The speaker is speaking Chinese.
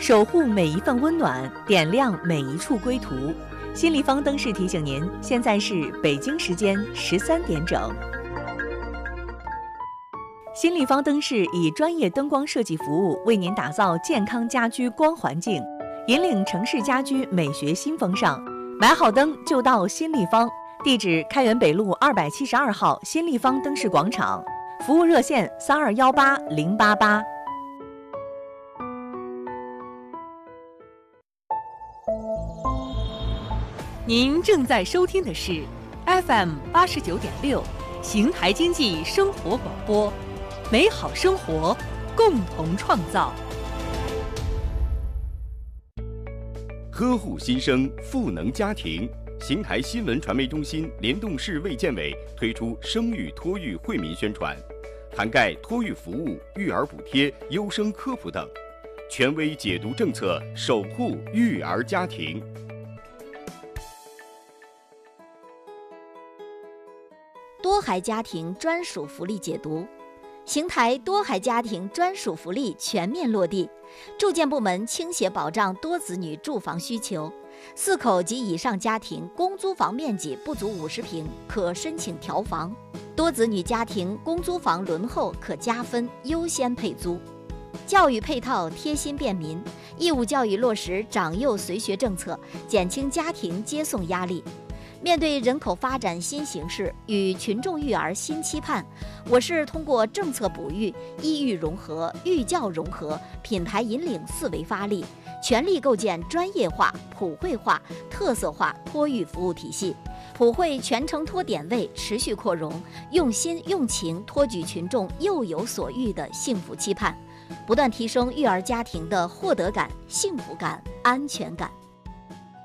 守护每一份温暖，点亮每一处归途。新立方灯饰提醒您，现在是北京时间13点整。新立方灯饰以专业灯光设计服务，为您打造健康家居光环境，引领城市家居美学新风尚。买好灯就到新立方，地址开元北路272号新立方灯饰广场，服务热线3218-088。您正在收听的是 FM 89.6邢台经济生活广播，美好生活，共同创造。 呵护新生，赋能家庭。邢台新闻传媒中心联动市卫健委推出生育托育惠民宣传，涵盖托育服务、育儿补贴、优生科普等，权威解读政策，守护育儿家庭。 多孩家庭专属福利解读。邢台多孩家庭专属福利全面落地，住建部门倾斜保障多子女住房需求，4口及以上家庭公租房面积不足50平可申请调房，多子女家庭公租房轮候可加分优先配租。教育配套贴心便民，义务教育落实长幼随学政策，减轻家庭接送压力。面对人口发展新形势与群众育儿新期盼，我市通过政策哺育、医育融合、育教融合、品牌引领4维发力，全力构建专业化、普惠化、特色化托育服务体系，普惠全程托点位持续扩容，用心用情托举群众幼有所育的幸福期盼，不断提升育儿家庭的获得感、幸福感、安全感。